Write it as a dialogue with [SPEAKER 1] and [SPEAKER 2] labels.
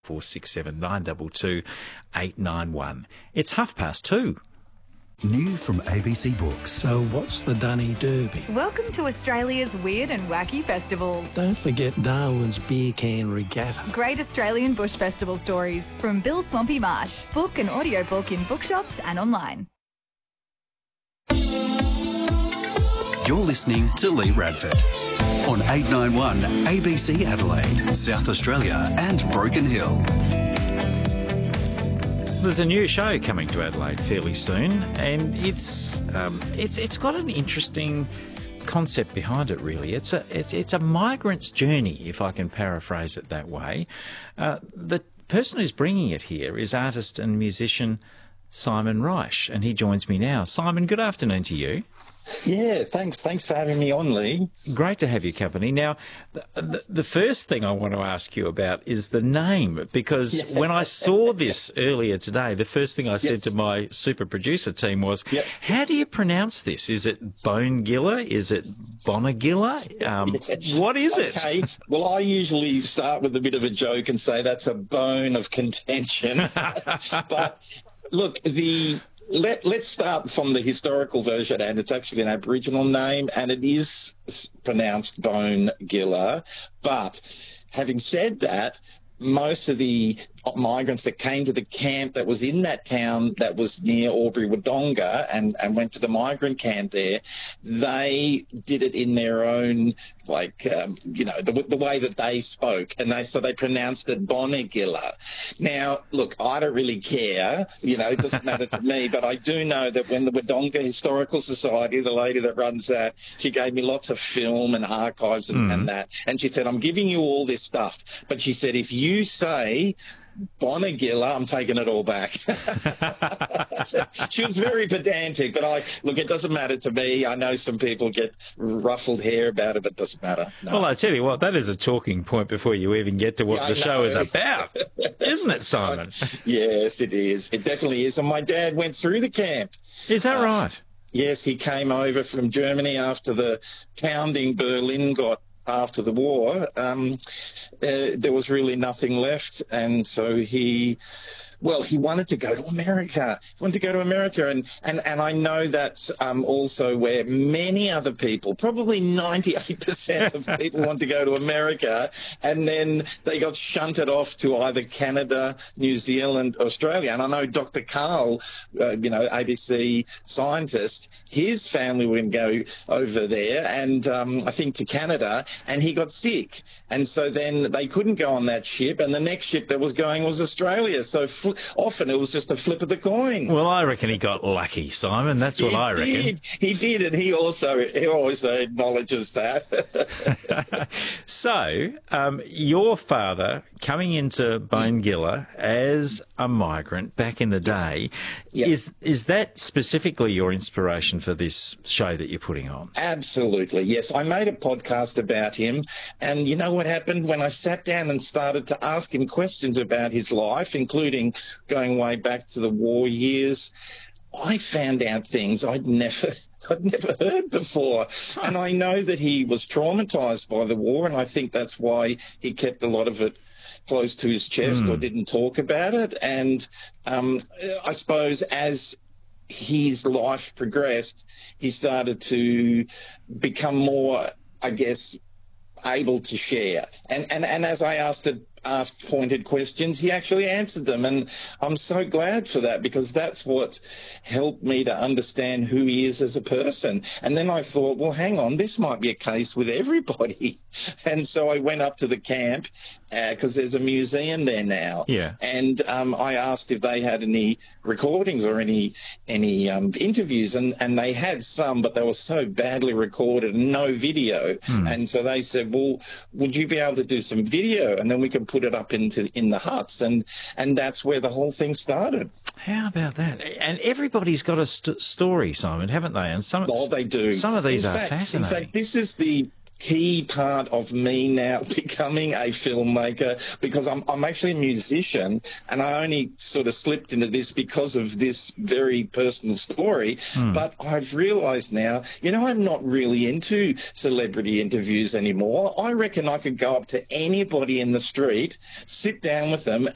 [SPEAKER 1] 467 922 891. It's 2:30.
[SPEAKER 2] New from ABC Books.
[SPEAKER 3] So what's the Dunny Derby?
[SPEAKER 4] Welcome to Australia's weird and wacky festivals.
[SPEAKER 3] Don't forget Darwin's Beer Can Regatta.
[SPEAKER 4] Great Australian Bush Festival stories from Bill Swampy Marsh. Book an audiobook in bookshops and online.
[SPEAKER 2] You're listening to Lee Radford on 891 ABC Adelaide, South Australia and Broken Hill.
[SPEAKER 1] There's a new show coming to Adelaide fairly soon, and it's got an interesting concept behind it. Really, it's a migrant's journey, if I can paraphrase it that way. The person who's bringing it here is artist and musician Simon Reich, and he joins me now. Simon, good afternoon to you.
[SPEAKER 5] Yeah, thanks for having me on, Lee.
[SPEAKER 1] Great to have your company. Now, the first thing I want to ask you about is the name, because when I saw this earlier today, the first thing I said to my super producer team was, how do you pronounce this? Is it Bonegilla? Is it Bonegilla? What is it?
[SPEAKER 5] Okay, well, I usually start with a bit of a joke and say that's a bone of contention. But look, Let's start from the historical version, and it's actually an Aboriginal name, and it is pronounced Bonegilla. But having said that, most of the migrants that came to the camp that was in that town that was near Albury Wodonga and went to the migrant camp there, they did it in their own, the way that they spoke. And so they pronounced it Bonegilla. Now, look, I don't really care. It doesn't matter to me. But I do know that when the Wodonga Historical Society, the lady that runs that, she gave me lots of film and archives and that. And she said, I'm giving you all this stuff. But she said, if you say Bonegilla, I'm taking it all back. She was very pedantic, but it doesn't matter to me. I know some people get ruffled hair about it, but it doesn't matter. No.
[SPEAKER 1] Well, I tell you what, that is a talking point before you even get to what the show is about, isn't it, Simon?
[SPEAKER 5] Yes, it is. It definitely is. And my dad went through the camp.
[SPEAKER 1] Is that right?
[SPEAKER 5] Yes, he came over from Germany after the pounding Berlin got after the war. There was really nothing left, and so he wanted to go to America. And I know that's also where many other people, probably 98% of people want to go to America, and then they got shunted off to either Canada, New Zealand, Australia. And I know Dr. Carl, ABC scientist, his family would go over there and I think to Canada, and he got sick. And so then they couldn't go on that ship, and the next ship that was going was Australia. So often it was just a flip of the coin.
[SPEAKER 1] Well, I reckon he got lucky, Simon. That's what I reckon.
[SPEAKER 5] He did, and he always acknowledges that.
[SPEAKER 1] So, your father coming into Bonegilla as a migrant back in the day, is that specifically your inspiration for this show that you're putting on?
[SPEAKER 5] Absolutely, yes. I made a podcast about him, and you know what happened? When I sat down and started to ask him questions about his life, including going way back to the war years, I found out things I'd never heard before. And I know that he was traumatised by the war, and I think that's why he kept a lot of it close to his chest or didn't talk about it. And I suppose as his life progressed, he started to become more, I guess, able to share. And as I asked pointed questions, he actually answered them. And I'm so glad for that, because that's what helped me to understand who he is as a person. And then I thought, well, hang on, this might be a case with everybody. And so I went up to the camp because there's a museum there now.
[SPEAKER 1] Yeah.
[SPEAKER 5] And I asked if they had any recordings or any interviews, and they had some, but they were so badly recorded and no video. And so they said, well, would you be able to do some video, and then we could put it up in the huts, and that's where the whole thing started.
[SPEAKER 1] How about that? And everybody's got a story, Simon, haven't they? And
[SPEAKER 5] they do.
[SPEAKER 1] Some of these are fascinating.
[SPEAKER 5] In fact, this is the key part of me now becoming a filmmaker, because I'm actually a musician, and I only sort of slipped into this because of this very personal story. But I've realised now, I'm not really into celebrity interviews anymore. I reckon I could go up to anybody in the street, sit down with them